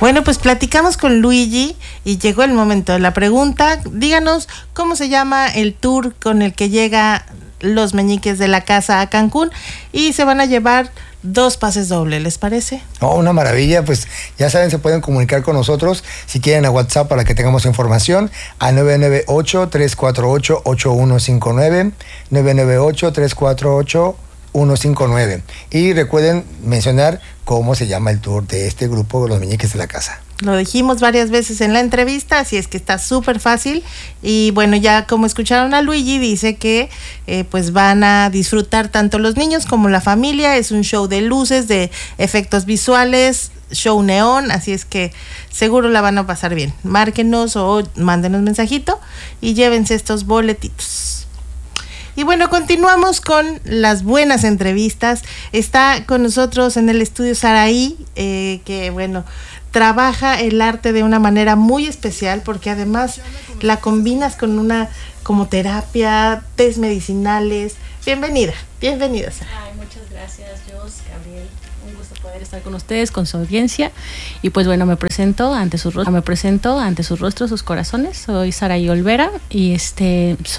Bueno, pues platicamos con Luigi y llegó el momento de la pregunta. Díganos cómo se llama el tour con el que llega los meñiques de la casa a Cancún y se van a llevar 2 pases dobles, ¿les parece? Oh, una maravilla, pues ya saben, se pueden comunicar con nosotros si quieren a WhatsApp para que tengamos información a 998-348-8159, 998-348-159. Y recuerden mencionar cómo se llama el tour de este grupo, los meñiques de la casa. Lo dijimos varias veces en la entrevista, así es que está súper fácil. Y bueno, ya como escucharon a Luigi, dice que pues van a disfrutar tanto los niños como la familia. Es un show de luces, de efectos visuales, show neón, así es que seguro la van a pasar bien. Márquenos o mándenos mensajito y llévense estos boletitos. Y bueno, continuamos con las buenas entrevistas. Está con nosotros en el estudio Saraí, que bueno, trabaja el arte de una manera muy especial porque además la combinas con una como terapia, test medicinales. Bienvenida Sara. Ay, muchas gracias, Jos, Gabriel. Un gusto poder estar con ustedes, con su audiencia. Y pues bueno, me presento ante sus rostros, sus corazones. Soy Saraí Olvera y